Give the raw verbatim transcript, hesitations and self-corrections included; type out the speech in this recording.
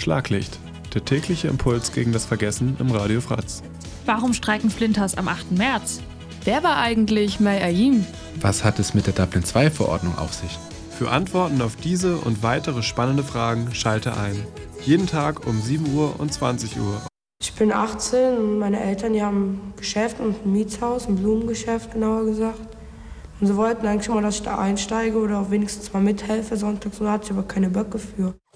Schlaglicht, der tägliche Impuls gegen das Vergessen im Radio Fratz. Warum streiken Flinters am achten März? Wer war eigentlich May Ayim? Was hat es mit der Dublin zwei Verordnung auf sich? Für Antworten auf diese und weitere spannende Fragen schalte ein. Jeden Tag um sieben Uhr und zwanzig Uhr. Ich bin achtzehn und meine Eltern, die haben ein Geschäft und ein Mietshaus, ein Blumengeschäft genauer gesagt. Und sie wollten eigentlich mal, dass ich da einsteige oder auch wenigstens mal mithelfe sonntags, so hatte ich aber keine Böcke für.